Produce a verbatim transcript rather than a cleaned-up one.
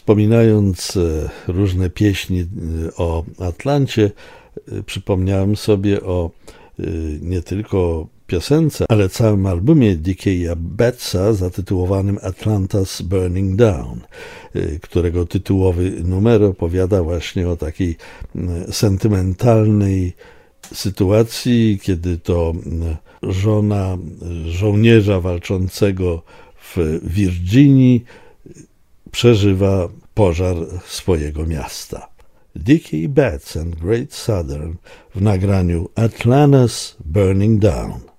Wspominając różne pieśni o Atlancie, przypomniałem sobie o nie tylko piosence, ale całym albumie Dickeya Betsa zatytułowanym Atlanta's Burning Down, którego tytułowy numer opowiada właśnie o takiej sentymentalnej sytuacji, kiedy to żona żołnierza walczącego w Virginii przeżywa pożar swojego miasta. Dickie Betts and Great Southern w nagraniu Atlanta's Burning Down.